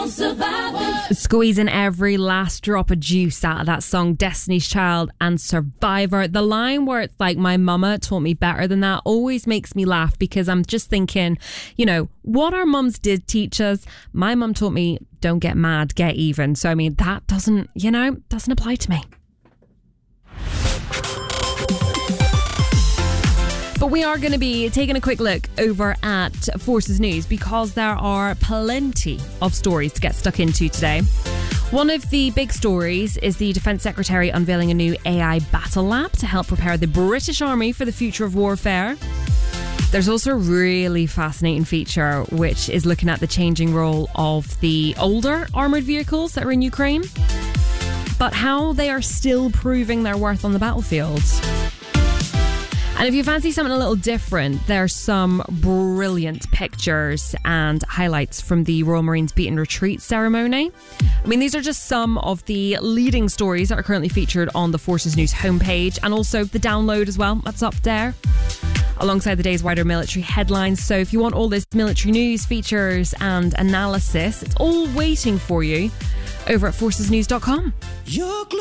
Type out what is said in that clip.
Squeezing every last drop of juice out of that song, Destiny's Child and Survivor. The line where it's like, my mama taught me better than that, always makes me laugh, because I'm just thinking, you know, what our mums did teach us. My mum taught me, don't get mad, get even. So, I mean, that doesn't apply to me. But we are going to be taking a quick look over at Forces News, because there are plenty of stories to get stuck into today. One of the big stories is the Defence Secretary unveiling a new AI battle lab to help prepare the British Army for the future of warfare. There's also a really fascinating feature which is looking at the changing role of the older armoured vehicles that are in Ukraine, but how they are still proving their worth on the battlefield. And if you fancy something a little different, there's some brilliant pictures and highlights from the Royal Marines Beat and Retreat ceremony. I mean, these are just some of the leading stories that are currently featured on the Forces News homepage, and also the download as well, that's up there, alongside the day's wider military headlines. So if you want all this military news, features and analysis, it's all waiting for you over at forcesnews.com.